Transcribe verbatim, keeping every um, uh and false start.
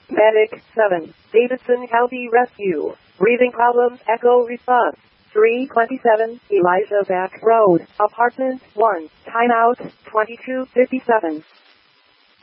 Medic seven, Davidson County Rescue. Breathing problems, echo response. three twenty-seven, Elijah Back Road, Apartment one. Timeout, twenty-two fifty-seven.